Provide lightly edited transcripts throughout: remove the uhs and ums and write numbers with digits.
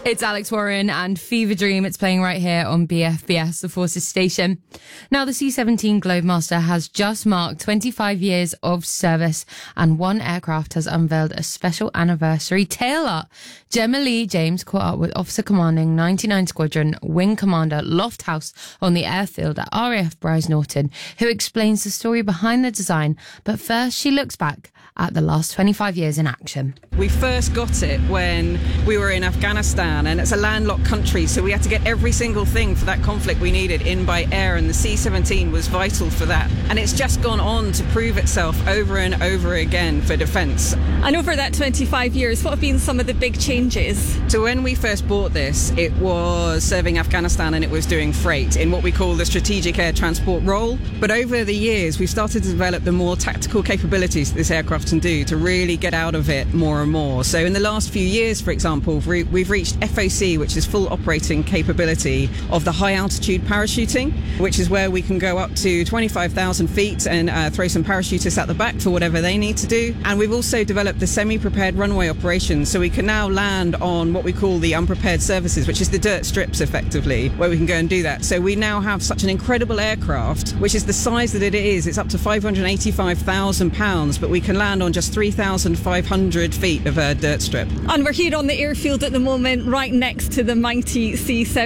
It's Alex Warren and Fever Dream. It's playing right here on BFBS, the Forces station. Now, the C-17 Globemaster has just marked 25 years of service, and one aircraft has unveiled a special anniversary tail art. Gemma Lee James caught up with Officer Commanding 99 Squadron Wing Commander Lofthouse on the airfield at RAF Brize Norton, who explains the story behind the design. But first, she looks back at the last 25 years in action. We first got it when we were in Afghanistan, and it's a landlocked country, so we had to get every single thing for that conflict we needed in by air, and the C-17 was vital for that. And it's just gone on to prove itself over and over again for defence. And over that 25 years, what have been some of the big changes? So when we first bought this, it was serving Afghanistan and it was doing freight in what we call the strategic air transport role. But over the years, we've started to develop the more tactical capabilities that this aircraft can do to really get out of it more and more. So in the last few years, for example, we've reached FOC, which is full operating capability of the high altitude parachuting, which is where we can go up to 25,000 feet and throw some parachutists out the back for whatever they need to do. And we've also developed the semi-prepared runway operations, so we can now land on what we call the unprepared surfaces, which is the dirt strips effectively, where we can go and do that. So we now have such an incredible aircraft, which is the size that it is. It's up to 585,000 pounds, but we can land on just 3,500 feet of a dirt strip. And we're here on the airfield at the moment, right next to the mighty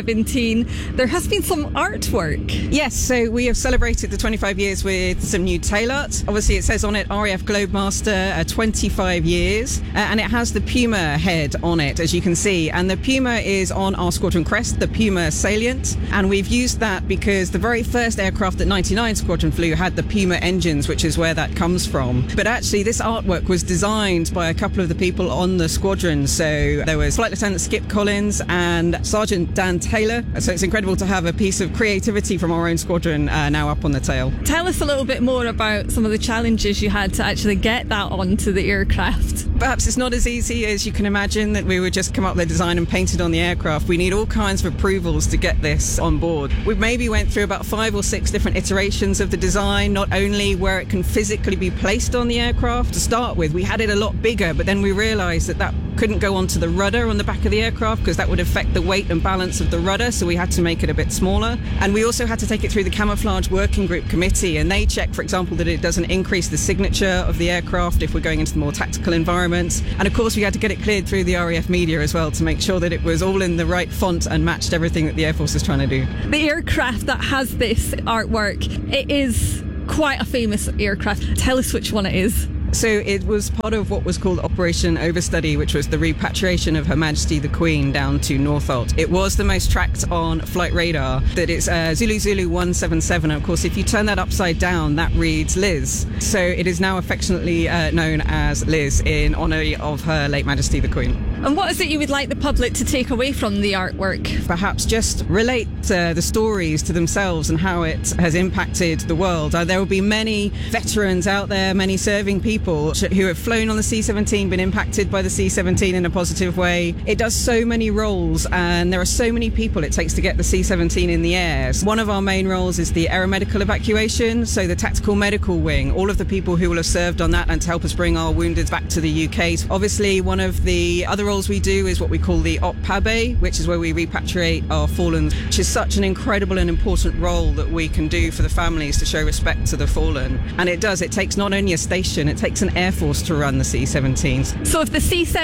C-17. There has been some artwork. Yes, so we have celebrated the 25 years with some new tail art. Obviously, it says on it RAF Globemaster 25 years, and it has the Puma head on it, as you can see. And the Puma is on our squadron crest, the Puma Salient. And we've used that because the very first aircraft that 99 Squadron flew had the Puma engines, which is where that comes from. But actually, this artwork was designed by a couple of the people on the squadron. So there was Flight Lieutenant Skip Collins and Sergeant Dan Taylor. So it's incredible to have a piece of creativity from our own squadron now up on the tail. Tell us a little bit more about some of the challenges you had to actually get that onto the aircraft. Perhaps it's not as easy as you can imagine that we would just come up with the design and paint it on the aircraft. We need all kinds of approvals to get this on board. We maybe went through about 5 or 6 different iterations of the design, not only where it can physically be placed on the aircraft. To start with, we had it a lot bigger, but then we realised that couldn't go onto the rudder on the back of the aircraft because that would affect the weight and balance of the rudder, so we had to make it a bit smaller. And we also had to take it through the Camouflage Working Group Committee, and they check, for example, that it doesn't increase the signature of the aircraft if we're going into the more tactical environments. And of course, we had to get it cleared through the RAF media as well to make sure that it was all in the right font and matched everything that the Air Force is trying to do. The aircraft that has this artwork, it is quite a famous aircraft. Tell us which one it is. So it was part of what was called Operation Overstudy, which was the repatriation of Her Majesty the Queen down to Northolt. It was the most tracked on flight radar. That it's Zulu Zulu 177. And of course, if you turn that upside down, that reads Liz. So it is now affectionately known as Liz in honour of Her late Majesty the Queen. And what is it you would like the public to take away from the artwork? Perhaps just relate the stories to themselves and how it has impacted the world. There will be many veterans out there, many serving people who have flown on the C-17, been impacted by the C-17 in a positive way. It does so many roles, and there are so many people it takes to get the C-17 in the air. One of our main roles is the aeromedical evacuation, so the tactical medical wing, all of the people who will have served on that and to help us bring our wounded back to the UK. Obviously, one of the other roles we do is what we call the OPPABE, which is where we repatriate our fallen, which is such an incredible and important role that we can do for the families to show respect to the fallen. And it takes not only a station, it takes an air force to run the C-17s. So if the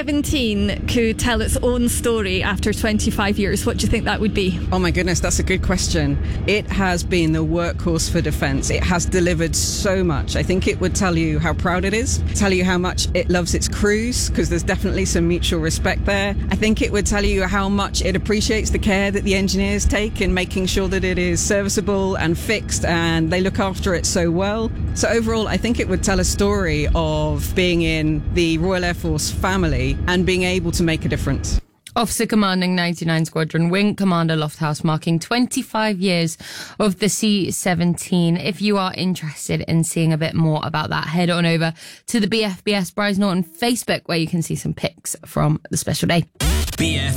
C-17 could tell its own story after 25 years, what do you think that would be? Oh my goodness, that's a good question. It has been the workhorse for defence. It has delivered so much. I think it would tell you how proud it is, tell you how much it loves its crews, because there's definitely some mutual respect there. I think it would tell you how much it appreciates the care that the engineers take in making sure that it is serviceable and fixed, and they look after it so well. So overall, I think it would tell a story of being in the Royal Air Force family and being able to make a difference. Officer Commanding 99 Squadron Wing Commander Lofthouse marking 25 years of the C-17. If you are interested in seeing a bit more about that, head on over to the BFBS Brize Norton Facebook, where you can see some pics from the special day.